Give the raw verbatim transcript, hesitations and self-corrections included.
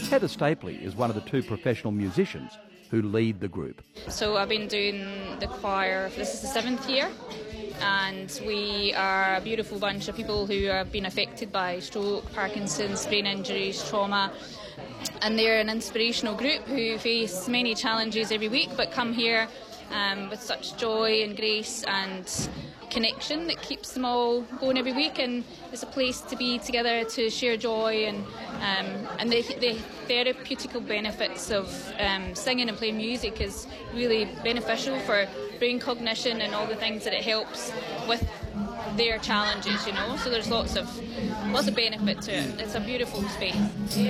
Heather Stapley is one of the two professional musicians who lead the group. So I've been doing the choir, this is the seventh year, and we are a beautiful bunch of people who have been affected by stroke, Parkinson's, brain injuries, trauma, and they're an inspirational group who face many challenges every week but come here um, with such joy and grace and connection that keeps them all going every week, and it's a place to be together to share joy, and um, and the, the therapeutical benefits of um, singing and playing music is really beneficial for brain cognition and all the things that it helps with their challenges, you know, so there's lots of lots of benefit to it. It's a beautiful space.